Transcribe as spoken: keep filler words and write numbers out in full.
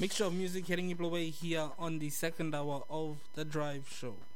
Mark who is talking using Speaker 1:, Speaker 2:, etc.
Speaker 1: Mixture of music hitting you away here on the second hour of the Drive Show.